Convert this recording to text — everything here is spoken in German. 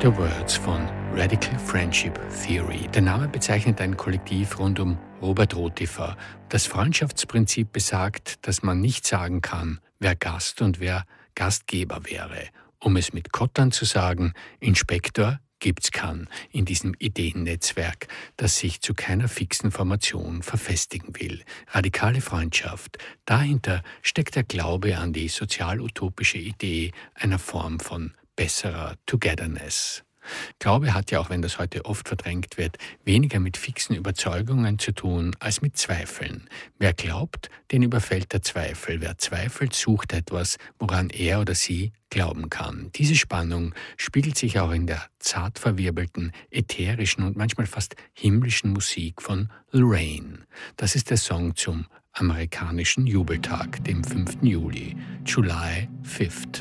The Words von Radical Friendship Theory. Der Name bezeichnet ein Kollektiv rund um Robert Rotifer. Das Freundschaftsprinzip besagt, dass man nicht sagen kann, wer Gast und wer Gastgeber wäre. Um es mit Kottern zu sagen, Inspektor gibt's kann in diesem Ideennetzwerk, das sich zu keiner fixen Formation verfestigen will. Radikale Freundschaft. Dahinter steckt der Glaube an die sozial-utopische Idee einer Form von besserer Togetherness. Glaube hat ja, auch wenn das heute oft verdrängt wird, weniger mit fixen Überzeugungen zu tun als mit Zweifeln. Wer glaubt, den überfällt der Zweifel. Wer zweifelt, sucht etwas, woran er oder sie glauben kann. Diese Spannung spiegelt sich auch in der zart verwirbelten, ätherischen und manchmal fast himmlischen Musik von Lorraine. Das ist der Song zum amerikanischen Jubeltag, dem 5. Juli, July 5th.